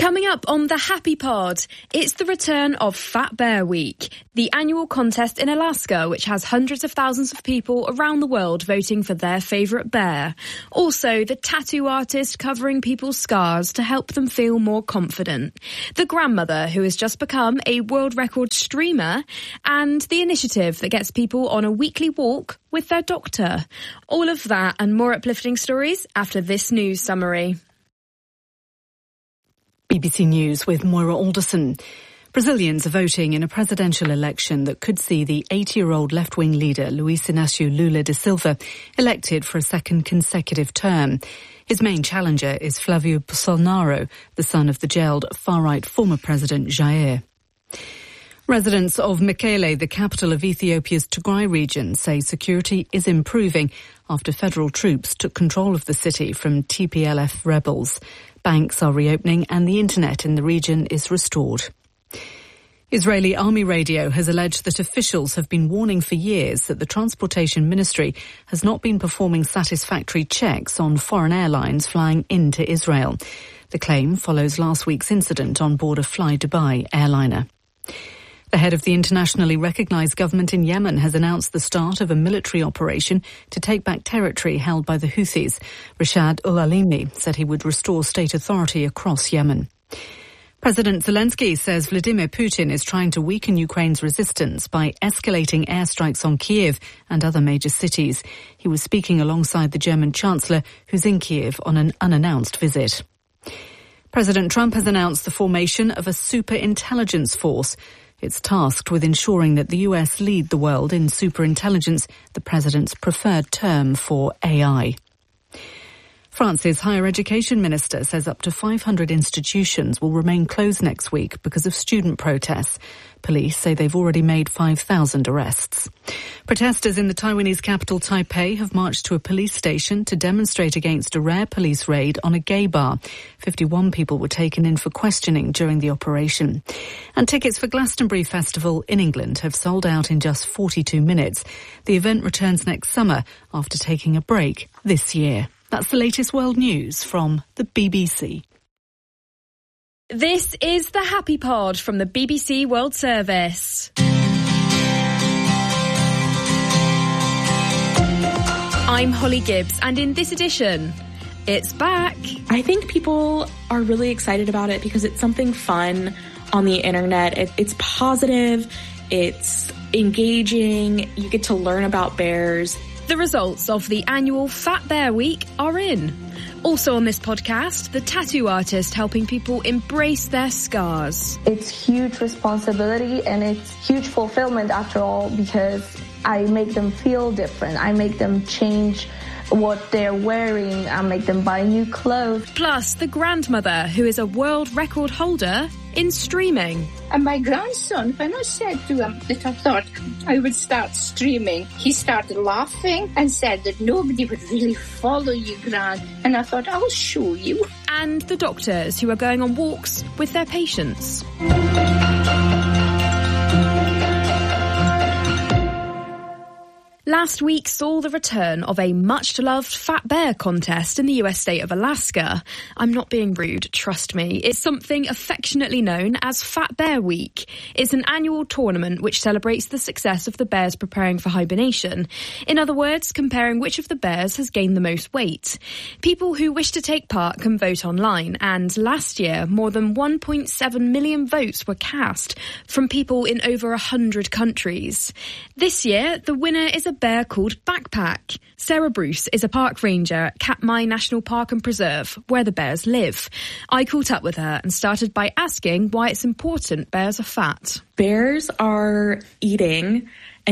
Coming up on the Happy Pod, it's the return of Fat Bear Week, the annual contest in Alaska which has hundreds of thousands of people around the world voting for their favourite bear. Also, the tattoo artist covering people's scars to help them feel more confident. The grandmother who has just become a world record streamer, and the initiative that gets people on a weekly walk with their doctor. All of that and more uplifting stories after this news summary. BBC News with Moira Alderson. Brazilians are voting in a presidential election that could see the 80-year-old left-wing leader Luiz Inácio Lula da Silva elected for a second consecutive term. His main challenger is Flávio Bolsonaro, the son of the jailed far-right former president Jair. Residents of Mekele, the capital of Ethiopia's Tigray region, say security is improving after federal troops took control of the city from TPLF rebels. Banks are reopening and the internet in the region is restored. Israeli army radio has alleged that officials have been warning for years that the Transportation Ministry has not been performing satisfactory checks on foreign airlines flying into Israel. The claim follows last week's incident on board a Fly Dubai airliner. The head of the internationally recognised government in Yemen has announced the start of a military operation to take back territory held by the Houthis. Rashad Al-Alimi said he would restore state authority across Yemen. President Zelensky says Vladimir Putin is trying to weaken Ukraine's resistance by escalating airstrikes on Kiev and other major cities. He was speaking alongside the German Chancellor, who's in Kiev on an unannounced visit. President Trump has announced the formation of a super-intelligence force. It's tasked with ensuring that the US lead the world in superintelligence, the president's preferred term for AI. France's higher education minister says up to 500 institutions will remain closed next week because of student protests. Police say they've already made 5,000 arrests. Protesters in the Taiwanese capital Taipei have marched to a police station to demonstrate against a rare police raid on a gay bar. 51 people were taken in for questioning during the operation. And tickets for Glastonbury Festival in England have sold out in just 42 minutes. The event returns next summer after taking a break this year. That's the latest world news from the BBC. This is the Happy Pod from the BBC World Service. I'm Holly Gibbs, and in this edition, it's back. I think people are really excited about it because it's something fun on the internet. It's positive, it's engaging, you get to learn about bears. The results of the annual Fat Bear Week are in. Also on this podcast, the tattoo artist helping people embrace their scars. It's huge responsibility and it's huge fulfillment after all, because I make them feel different. I make them change what they're wearing. I make them buy new clothes. Plus, the grandmother who is a world record holder in streaming. And my grandson, when I said to him that I thought I would start streaming, he started laughing and said that nobody would really follow you, Gran. And I thought, I'll show you. And the doctors who are going on walks with their patients. Last week saw the return of a much-loved Fat Bear contest in the US state of Alaska. I'm not being rude, trust me. It's something affectionately known as Fat Bear Week. It's an annual tournament which celebrates the success of the bears preparing for hibernation. In other words, comparing which of the bears has gained the most weight. People who wish to take part can vote online, and last year more than 1.7 million votes were cast from people in over 100 countries. This year, the winner is a bear called Backpack. Sarah Bruce is a park ranger at Katmai National Park and Preserve, where the bears live. I caught up with her and started by asking why it's important bears are fat. Bears are eating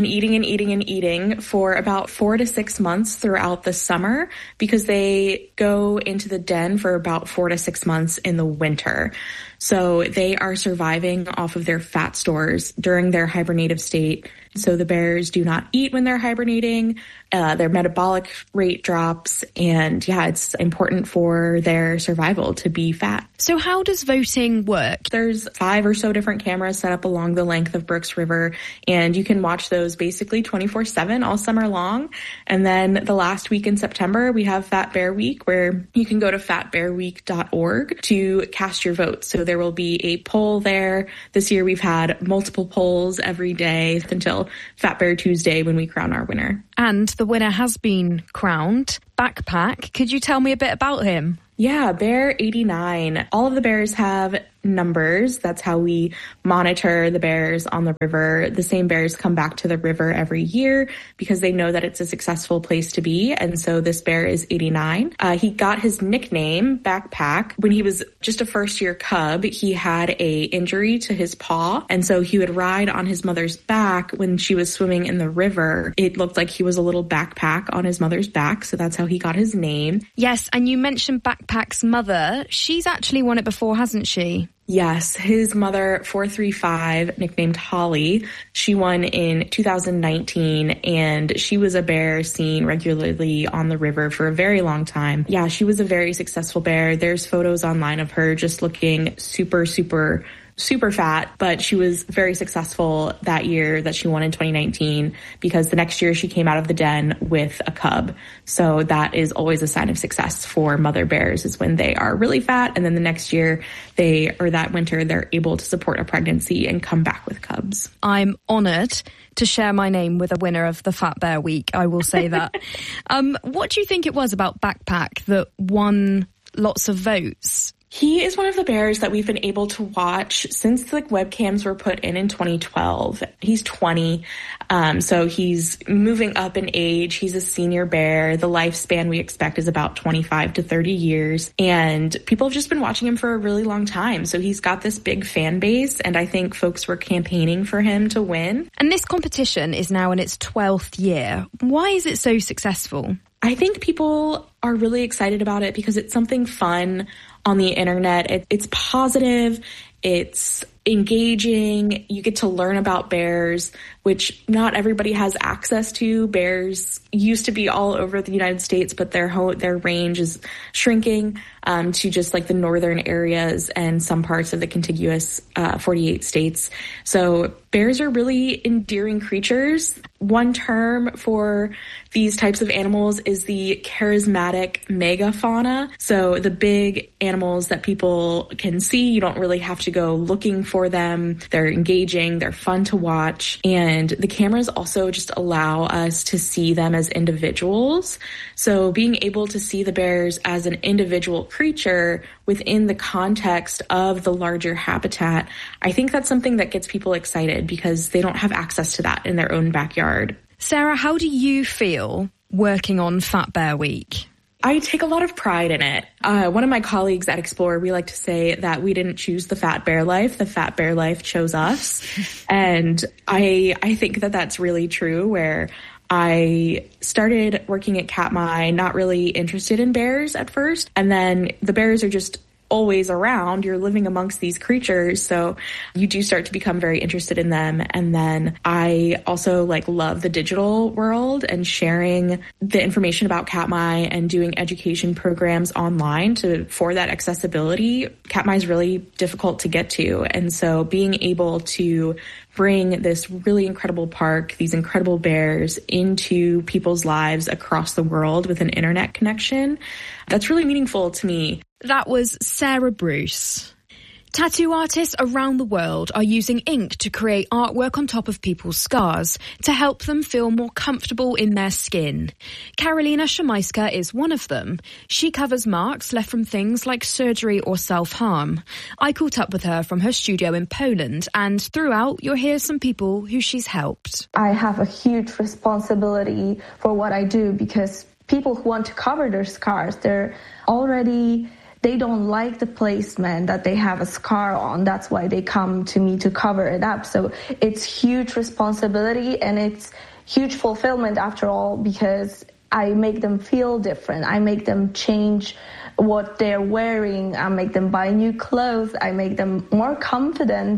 for about 4 to 6 months throughout the summer because they go into the den for about 4 to 6 months in the winter. So they are surviving off of their fat stores during their hibernative state So the bears do not eat when they're hibernating. Their metabolic rate drops. And yeah, it's important for their survival to be fat. So how does voting work? There's 5 or so different cameras set up along the length of Brooks River, and you can watch those basically 24/7 all summer long. And then the last week in September, we have Fat Bear Week, where you can go to fatbearweek.org to cast your vote. So there will be a poll there. This year we've had multiple polls every day until Fat Bear Tuesday when we crown our winner. And the winner has been crowned. Backpack, could you tell me a bit about him? Yeah, Bear 89. All of the bears have numbers. That's how we monitor the bears on the river. The same bears come back to the river every year because they know that it's a successful place to be. And so this bear is 89. He got his nickname, Backpack, when he was just a first-year cub. He had a injury to his paw, and so he would ride on his mother's back when she was swimming in the river. It looked like he was a little backpack on his mother's back, so that's how he got his name. Yes, and you mentioned Backpack's mother. She's actually won it before, hasn't she? Yes, his mother, 435, nicknamed Holly, she won in 2019, and she was a bear seen regularly on the river for a very long time. Yeah, she was a very successful bear. There's photos online of her just looking super fat, but she was very successful that year that she won in 2019 because the next year she came out of the den with a cub. So that is always a sign of success for mother bears, is when they are really fat, and then the next year that winter they're able to support a pregnancy and come back with cubs. I'm honored to share my name with a winner of the Fat Bear Week, I will say that. What do you think it was about Backpack that won lots of votes? He is one of the bears that we've been able to watch since the webcams were put in 2012. He's 20, so he's moving up in age. He's a senior bear. The lifespan we expect is about 25 to 30 years, and people have just been watching him for a really long time. So he's got this big fan base, and I think folks were campaigning for him to win. And this competition is now in its 12th year. Why is it so successful? I think people are really excited about it because it's something fun on the internet. It's positive, it's engaging, you get to learn about bears, which not everybody has access to. Bears used to be all over the United States, but their range is shrinking to just like the northern areas and some parts of the contiguous 48 states. So bears are really endearing creatures. One term for these types of animals is the charismatic megafauna. So the big animals that people can see, you don't really have to go looking for them. They're engaging, they're fun to watch, and the cameras also just allow us to see them as individuals. So being able to see the bears as an individual creature within the context of the larger habitat, I think that's something that gets people excited because they don't have access to that in their own backyard. Sarah, how do you feel working on Fat Bear Week? I take a lot of pride in it. One of my colleagues at Explorer, we like to say that we didn't choose the fat bear life. The fat bear life chose us. And I think that that's really true, where I started working at Katmai not really interested in bears at first. And then the bears are just always around. You're living amongst these creatures, so you do start to become very interested in them. And then I also love the digital world and sharing the information about Katmai and doing education programs online for that accessibility. Katmai is really difficult to get to, and so being able to bring this really incredible park, these incredible bears, into people's lives across the world with an internet connection, that's really meaningful to me. That was Sarah Bruce. Tattoo artists around the world are using ink to create artwork on top of people's scars to help them feel more comfortable in their skin. Karolina Szymajska is one of them. She covers marks left from things like surgery or self-harm. I caught up with her from her studio in Poland, and throughout you'll hear some people who she's helped. I have a huge responsibility for what I do because people who want to cover their scars, they don't like the placement that they have a scar on. That's why they come to me to cover it up. So it's huge responsibility and it's huge fulfillment after all, because I make them feel different. I make them change what they're wearing. I make them buy new clothes. I make them more confident.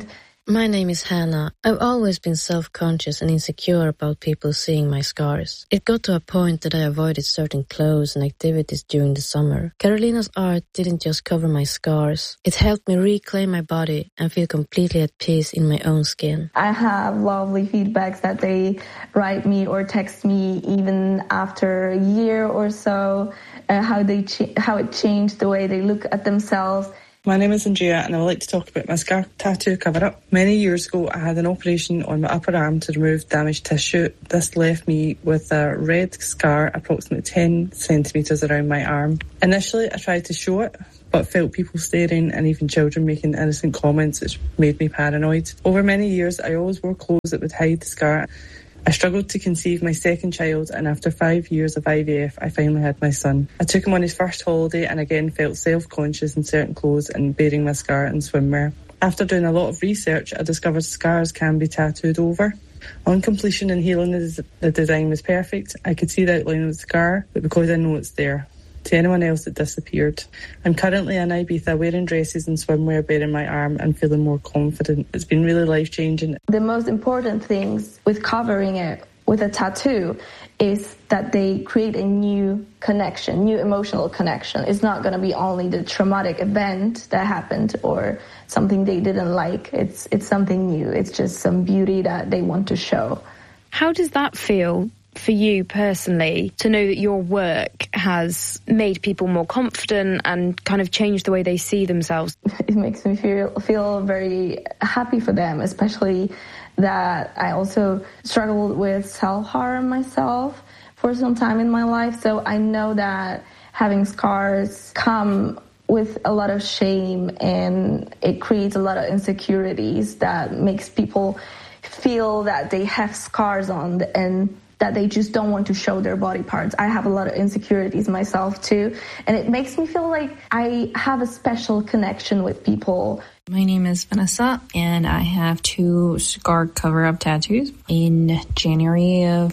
My name is Hannah. I've always been self-conscious and insecure about people seeing my scars. It got to a point that I avoided certain clothes and activities during the summer. Carolina's art didn't just cover my scars. It helped me reclaim my body and feel completely at peace in my own skin. I have lovely feedbacks that they write me or text me even after a year or so, how it changed the way they look at themselves. My name is Andrea and I would like to talk about my scar tattoo cover-up. Many years ago I had an operation on my upper arm to remove damaged tissue. This left me with a red scar approximately 10 centimetres around my arm. Initially I tried to show it, but felt people staring and even children making innocent comments, which made me paranoid. Over many years I always wore clothes that would hide the scar. I struggled to conceive my second child, and after 5 years of IVF, I finally had my son. I took him on his first holiday and again felt self-conscious in certain clothes and bearing my scar in swimwear. After doing a lot of research, I discovered scars can be tattooed over. On completion and healing, the design was perfect. I could see the outline of the scar, but because I know it's there. To anyone else, it disappeared. I'm currently in Ibiza wearing dresses and swimwear bearing my arm and feeling more confident. It's been really life-changing. The most important things with covering it with a tattoo is that they create a new connection, new emotional connection. It's not going to be only the traumatic event that happened or something they didn't like. It's something new. It's just some beauty that they want to show. How does that feel for you personally, to know that your work has made people more confident and kind of changed the way they see themselves? It makes me feel very happy for them, especially that I also struggled with self-harm myself for some time in my life. So I know that having scars come with a lot of shame, and it creates a lot of insecurities that makes people feel that they have scars on and that they just don't want to show their body parts. I have a lot of insecurities myself too, and it makes me feel like I have a special connection with people. My name is Vanessa, and I have 2 scar cover-up tattoos. In January of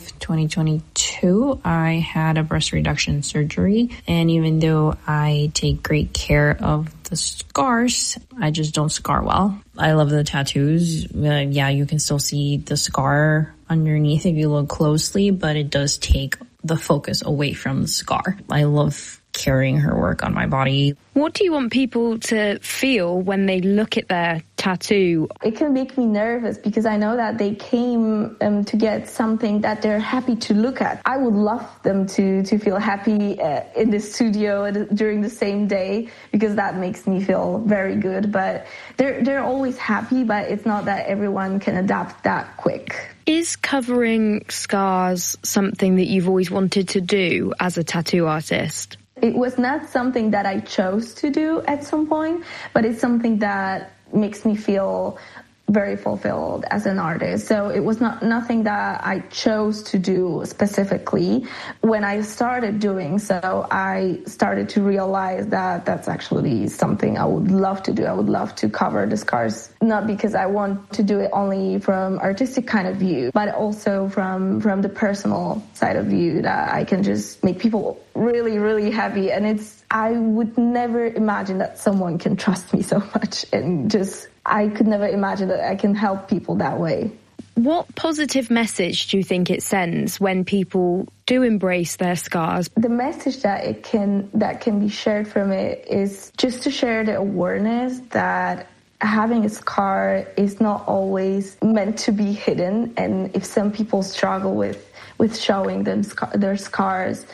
2022, I had a breast reduction surgery, and even though I take great care of the scars, I just don't scar well. I love the tattoos. Yeah, you can still see the scar underneath if you look closely, but it does take the focus away from the scar. I love carrying her work on my body. What do you want people to feel when they look at their tattoo? It can make me nervous because I know that they came to get something that they're happy to look at. I would love them to feel happy in the studio during the same day, because that makes me feel very good. But they're always happy, but it's not that everyone can adapt that quick. Is covering scars something that you've always wanted to do as a tattoo artist? It was not something that I chose to do at some point, but it's something that makes me feel very fulfilled as an artist. So it was nothing that I chose to do specifically. When I started doing so, I started to realize that that's actually something I would love to do. I would love to cover the scars, not because I want to do it only from artistic kind of view, but also from the personal side of view, that I can just make people really, really happy. And I would never imagine that someone can trust me so much, and I could never imagine that I can help people that way. What positive message do you think it sends when people do embrace their scars? The message that can be shared from it is just to share the awareness that having a scar is not always meant to be hidden. And if some people struggle with showing their scars,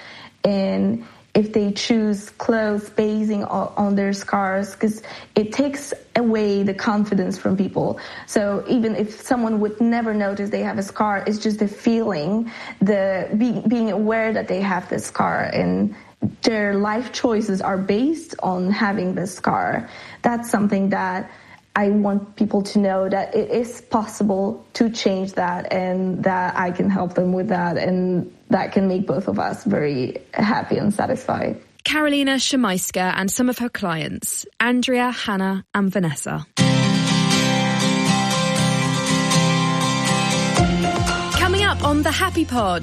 and if they choose clothes basing on their scars, because it takes away the confidence from people. So even if someone would never notice they have a scar, it's just the feeling, being aware that they have the scar, and their life choices are based on having the scar. That's something that I want people to know, that it is possible to change that, and that I can help them with that, and that can make both of us very happy and satisfied. Karolina Szymańska and some of her clients, Andrea, Hannah and Vanessa. Coming up on the Happy Pod.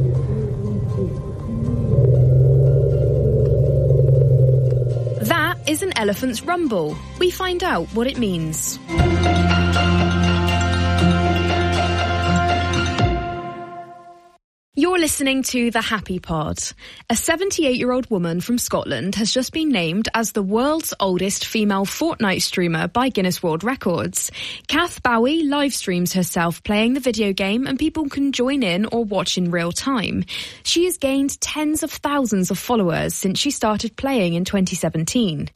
That is is an elephant's rumble? We find out what it means. You're listening to The Happy Pod. A 78-year-old woman from Scotland has just been named as the world's oldest female Fortnite streamer by Guinness World Records. Kath Bowie live streams herself playing the video game and people can join in or watch in real time. She has gained tens of thousands of followers since she started playing in 2017.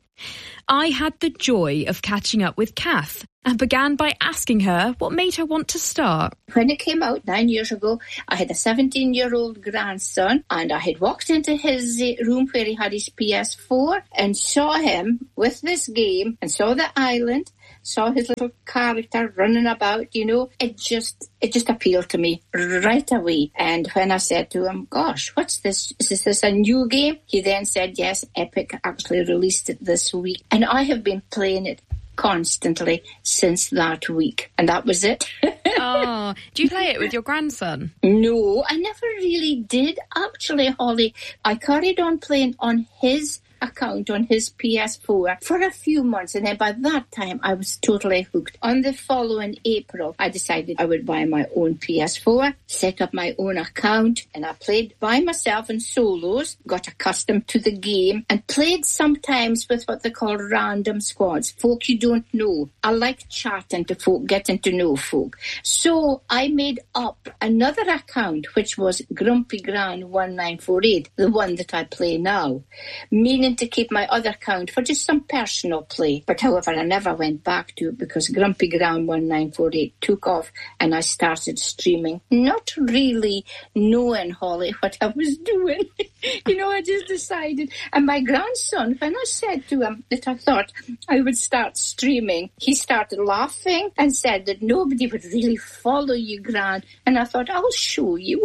I had the joy of catching up with Kath and began by asking her what made her want to start. When it came out 9 years ago, I had a 17-year-old grandson, and I had walked into his room where he had his PS4 and saw him with this game and saw the island, saw his little character running about, you know. It just appealed to me right away. And when I said to him, gosh, what's this? Is this a new game? He then said, yes, Epic actually released it this week. And I have been playing it constantly since that week. And that was it. Oh, do you play it with your grandson? No, I never really did, actually, Holly. I carried on playing on his account on his PS4 for a few months, and then by that time I was totally hooked. On the following April, I decided I would buy my own PS4, set up my own account, and I played by myself in solos, got accustomed to the game, and played sometimes with what they call random squads, folk you don't know. I like chatting to folk, getting to know folk. So I made up another account, which was Grumpy Gran 1948, the one that I play now, meaning to keep my other account for just some personal play. But however, I never went back to it because Grumpy Ground 1948 took off and I started streaming, not really knowing, Holly, what I was doing. You know, I just decided. And my grandson, when I said to him that I thought I would start streaming, he started laughing and said that nobody would really follow you, Gran. And I thought, I'll show you.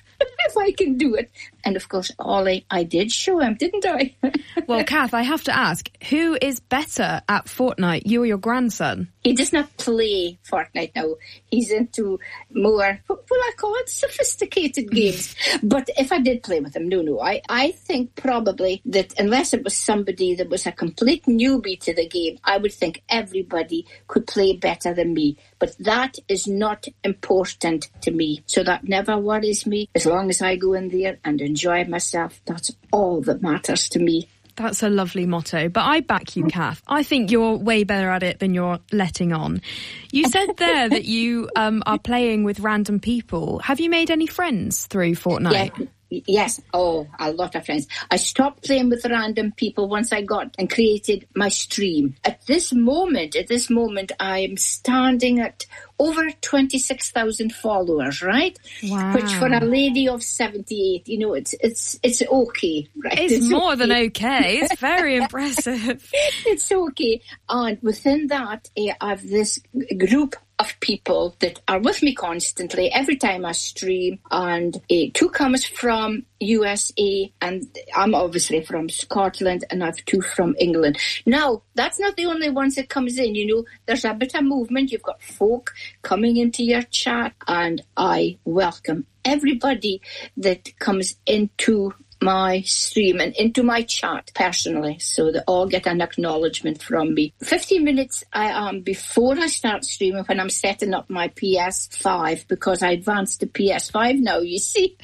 If I can do it. And of course, Ollie, I did show him, didn't I? Well, Kath, I have to ask, who is better at Fortnite, you or your grandson? He does not play Fortnite now. He's into more, what will I call it, sophisticated games. But if I did play with him, no. I think probably that unless it was somebody that was a complete newbie to the game, I would think everybody could play better than me. But that is not important to me. So that never worries me. As long as I go in there and enjoy myself, that's all that matters to me. That's a lovely motto. But I back you, Kath. I think you're way better at it than you're letting on. You said there that you are playing with random people. Have you made any friends through Fortnite? Yeah. Yes. Oh, a lot of friends. I stopped playing with random people once I got and created my stream. At this moment, I'm standing at over 26,000 followers, right? Wow. Which for a lady of 78, you know, it's okay, right? It's more okay. Than okay. It's very impressive. It's okay. And within that, I have this group of people that are with me constantly every time I stream, and two comes from USA, and I'm obviously from Scotland, and I have two from England. Now, that's not the only ones that comes in, you know, there's a bit of movement. You've got folk coming into your chat, and I welcome everybody that comes into my stream and into my chat personally, so they all get an acknowledgement from me. 15 minutes before I start streaming, when I'm setting up my PS5, because I advanced to PS5 now, you see.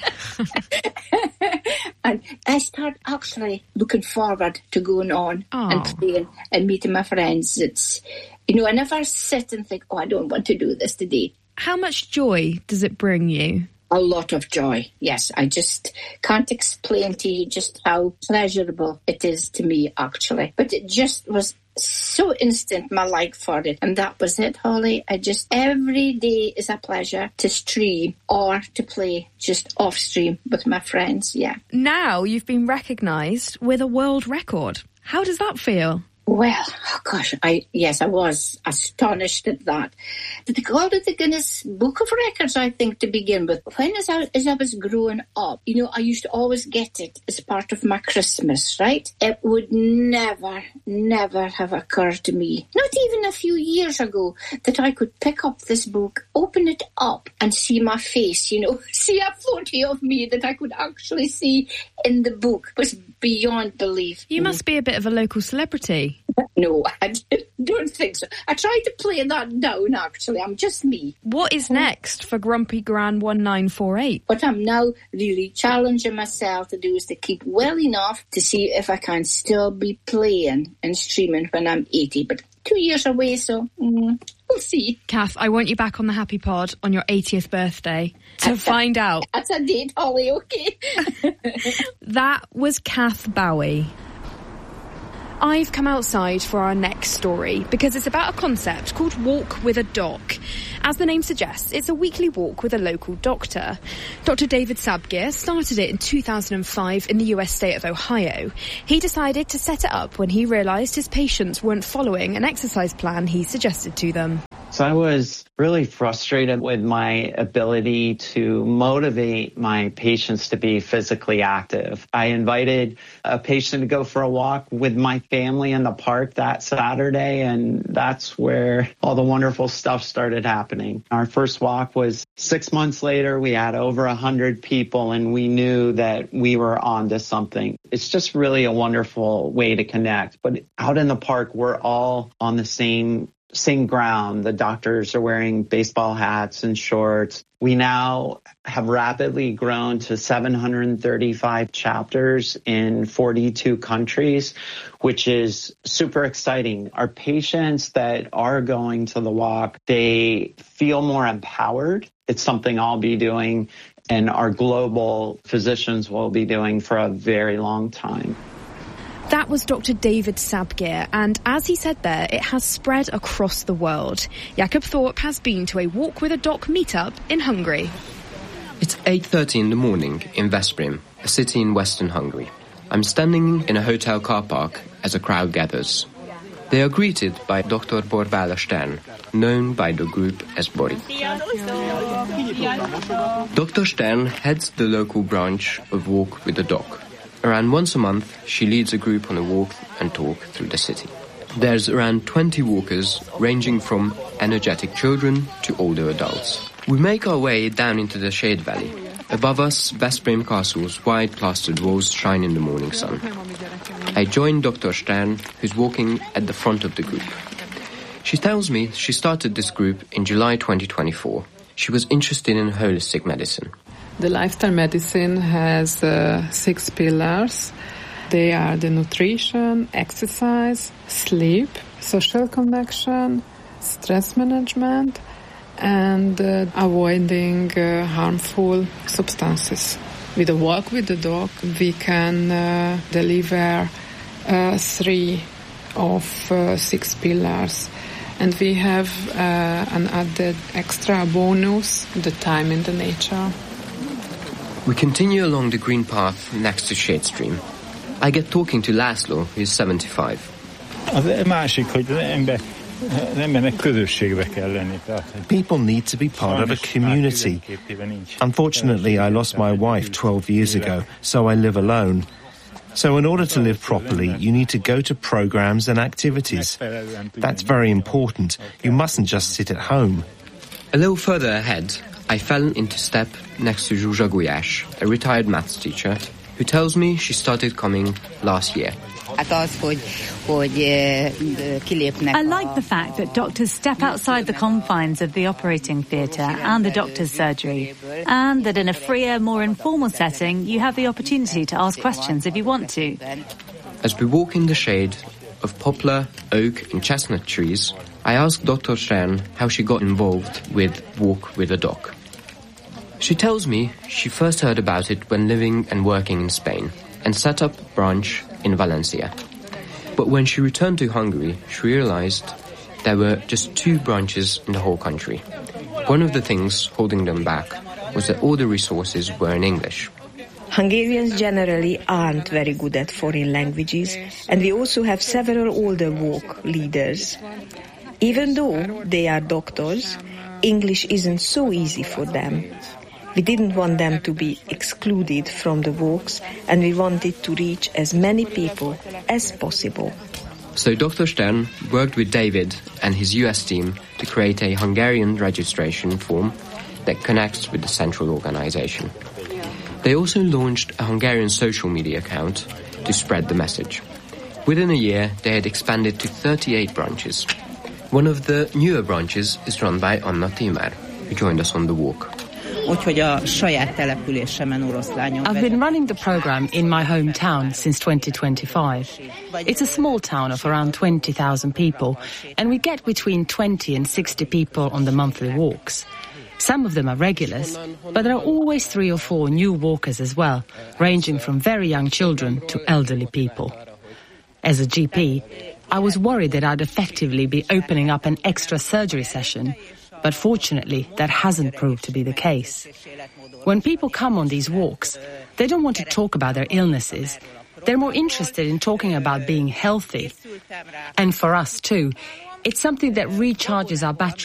And I start actually looking forward to going on and playing and meeting my friends. It's, you know, I never sit and think, I don't want to do this today. How much joy does it bring you? A lot of joy, yes. I just can't explain to you just how pleasurable it is to me, actually. But it just was so instant, my like for it. And that was it, Holly. Every day is a pleasure to stream or to play just off stream with my friends, yeah. Now you've been recognised with a world record. How does that feel? Well, oh gosh, I was astonished at that. But they called it the Guinness Book of Records, I think, to begin with. When as I was growing up, you know, I used to always get it as part of my Christmas, right? It would never have occurred to me, not even a few years ago, that I could pick up this book, open it up and see my face, you know, see a photo of me that I could actually see in the book. It was beyond belief. You must be a bit of a local celebrity. No, I don't think so. I tried to play that down, actually. I'm just me. What is next for Grumpy Gran 1948? What I'm now really challenging myself to do is to keep well enough to see if I can still be playing and streaming when I'm 80. But 2 years away, so we'll see. Kath, I want you back on the Happy Pod on your 80th birthday to find out. That's a date, Holly, okay? That was Kath Bowie. I've come outside for our next story because it's about a concept called Walk with a Doc. As the name suggests, it's a weekly walk with a local doctor. Dr. David Sabgir started it in 2005 in the US state of Ohio. He decided to set it up when he realised his patients weren't following an exercise plan he suggested to them. So I was really frustrated with my ability to motivate my patients to be physically active. I invited a patient to go for a walk with my family in the park that Saturday, and that's where all the wonderful stuff started happening. Our first walk was 6 months later. We had over 100 people, and we knew that we were onto something. It's just really a wonderful way to connect. But out in the park, we're all on the same ground. The doctors are wearing baseball hats and shorts. We now have rapidly grown to 735 chapters in 42 countries, which is super exciting. Our patients that are going to the walk, they feel more empowered. It's something I'll be doing and our global physicians will be doing for a very long time. That was Dr. David Sabgir, and as he said there, it has spread across the world. Jakob Thorpe has been to a Walk with a Doc meetup in Hungary. It's 8:30 in the morning in Veszprém, a city in western Hungary. I'm standing in a hotel car park as a crowd gathers. They are greeted by Dr. Borvala Stern, known by the group as Bori. Dr. Stern heads the local branch of Walk with the Doc. Around once a month, she leads a group on a walk and talk through the city. There's around 20 walkers, ranging from energetic children to older adults. We make our way down into the Shade Valley. Above us, Veszprém Castle's wide plastered walls shine in the morning sun. I join Dr. Stern, who's walking at the front of the group. She tells me she started this group in July 2024. She was interested in holistic medicine. The lifestyle medicine has 6 pillars. They are the nutrition, exercise, sleep, social connection, stress management, and avoiding harmful substances. With a Walk with the Doc, we can deliver 3 of 6 pillars. And we have an added extra bonus, the time in the nature. We continue along the green path next to Shade Stream. I get talking to Laszlo, who's 75. People need to be part of a community. Unfortunately, I lost my wife 12 years ago, so I live alone. So in order to live properly, you need to go to programs and activities. That's very important. You mustn't just sit at home. A little further ahead, I fell into step next to Zsuzsa Gulyás, a retired maths teacher, who tells me she started coming last year. I like the fact that doctors step outside the confines of the operating theatre and the doctor's surgery, and that in a freer, more informal setting, you have the opportunity to ask questions if you want to. As we walk in the shade of poplar, oak and chestnut trees, I ask Dr. Stern how she got involved with Walk with a Doc. She tells me she first heard about it when living and working in Spain and set up a branch in Valencia. But when she returned to Hungary, she realized there were just 2 branches in the whole country. One of the things holding them back was that all the resources were in English. Hungarians generally aren't very good at foreign languages, and we also have several older walk leaders. Even though they are doctors, English isn't so easy for them. We didn't want them to be excluded from the walks, and we wanted to reach as many people as possible. So Dr. Stern worked with David and his US team to create a Hungarian registration form that connects with the central organization. They also launched a Hungarian social media account to spread the message. Within a year, they had expanded to 38 branches. One of the newer branches is run by Anna Timár, who joined us on the walk. I've been running the program in my hometown since 2025. It's a small town of around 20,000 people, and we get between 20 and 60 people on the monthly walks. Some of them are regulars, but there are always 3 or 4 new walkers as well, ranging from very young children to elderly people. As a GP, I was worried that I'd effectively be opening up an extra surgery session, but fortunately that hasn't proved to be the case. When people come on these walks, they don't want to talk about their illnesses. They're more interested in talking about being healthy. And for us too, it's something that recharges our batteries.